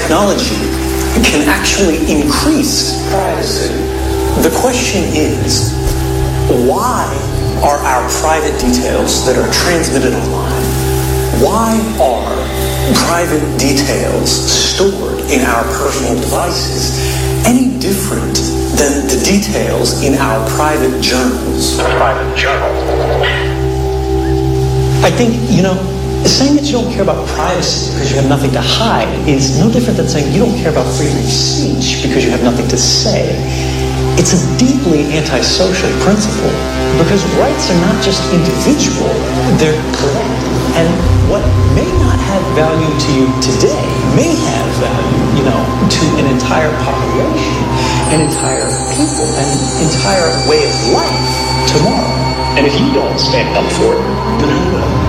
technology can actually increase privacy. The question is, why are our private details that are transmitted online, why are private details stored in our personal devices any different than the details in our private journals? I think, saying that you don't care about privacy because you have nothing to hide is no different than saying you don't care about freedom of speech because you have nothing to say. It's a deeply antisocial principle because rights are not just individual, they're collective. And what may not have value to you today may have value, to an entire population, an entire people, an entire way of life tomorrow. And if you don't stand up for it, then who will?